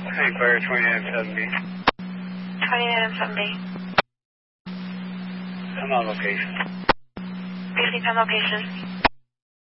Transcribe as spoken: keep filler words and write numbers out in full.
Inquiry twenty-nine seven B. twenty-nine seven B. I'm on location. Basic on location.